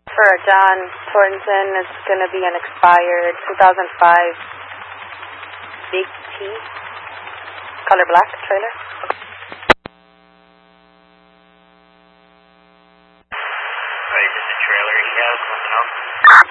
For John Thornton, it's going to be an expired 2005 Big T, color black trailer. Right, just a trailer he has, nothing else?